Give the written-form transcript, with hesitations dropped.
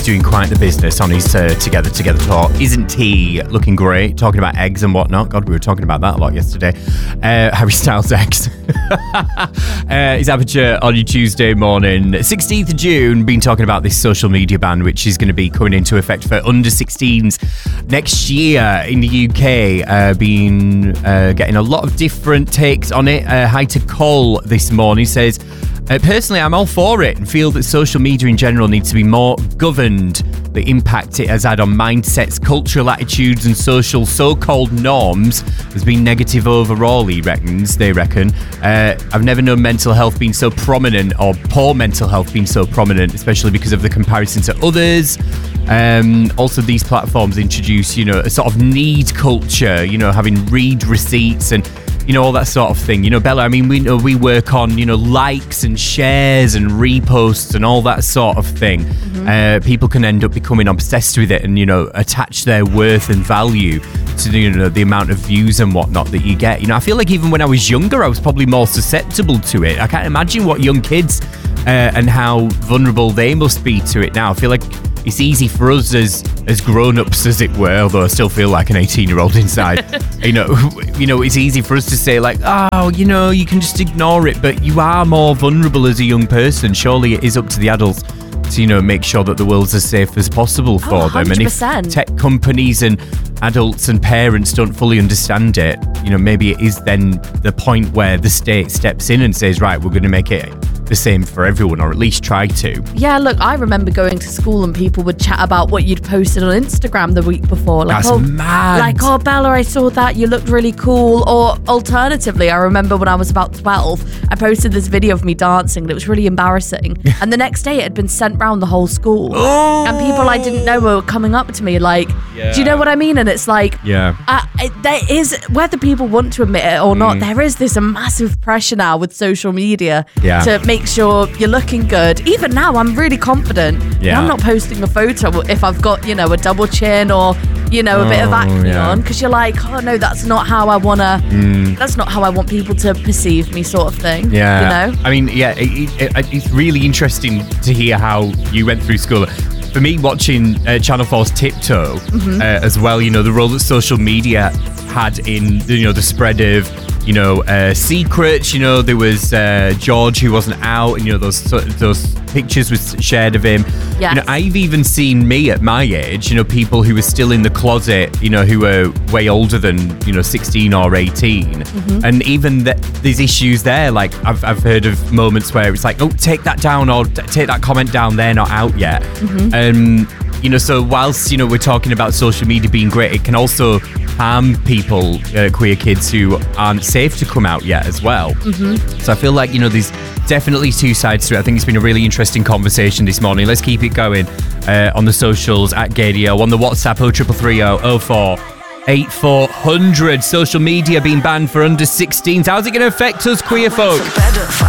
doing quite the business on his Together tour. Isn't he looking great? Talking about eggs and whatnot. God, we were talking about that a lot yesterday. Harry Styles' eggs. His Aperture on your Tuesday morning. 16th of June, been talking about this social media ban, which is going to be coming into effect for under 16s next year in the UK. Been getting a lot of different takes on it. Hi to Cole this morning. Says, personally, I'm all for it and feel that social media in general needs to be more governed. The impact it has had on mindsets, cultural attitudes and social so-called norms has been negative overall, they reckon. I've never known mental health being so prominent, or poor mental health being so prominent, especially because of the comparison to others. Also, these platforms introduce, a sort of need culture, having read receipts and all that sort of thing. Bella, I mean, we work on, likes and shares and reposts and all that sort of thing. Mm-hmm. People can end up becoming obsessed with it and, attach their worth and value to, the amount of views and whatnot that you get. I feel like even when I was younger, I was probably more susceptible to it. I can't imagine what young kids and how vulnerable they must be to it now. I feel like it's easy for us as grown-ups, as it were, although I still feel like an 18-year-old inside. It's easy for us to say like, you can just ignore it, but you are more vulnerable as a young person. Surely it is up to the adults to, make sure that the world's as safe as possible for them. 100%. And if tech companies and adults and parents don't fully understand it, maybe it is then the point where the state steps in and says, right, we're going to make it the same for everyone, or at least try to. Yeah, look, I remember going to school and people would chat about what you'd posted on Instagram the week before. Like, that's mad. Like, Bella, I saw that, you looked really cool. Or alternatively, I remember when I was about 12, I posted this video of me dancing and it was really embarrassing. And the next day it had been sent round the whole school. Oh! And people I didn't know were coming up to me like, do you know what I mean? And it's like, there is, whether people want to admit it or not, there is this massive pressure now with social media to make sure you're looking good. Even now, I'm really confident. I'm not posting a photo if I've got, a double chin or, a bit of acne on, because you're like, oh no, that's not how I want to, that's not how I want people to perceive me, sort of thing. Yeah. I mean, it's really interesting to hear how you went through school. For me, watching Channel 4's Tiptoe as well, the role that social media had in, the spread of, secrets. There was George who wasn't out, and those pictures was shared of him. Yes. I've even seen me at my age, people who were still in the closet, who were way older than 16 or 18, and even there's issues there. Like I've heard of moments where it's like, oh, take that down, or take that comment down, they're not out yet. So whilst we're talking about social media being great, it can also harm people, queer kids who aren't safe to come out yet as well. So I feel like there's definitely two sides to it. I think it's been a really interesting conversation this morning. Let's keep it going on the socials at Gaydio, on the WhatsApp 0330 04 8400. Social media being banned for under 16s. How's it going to affect us queer folk?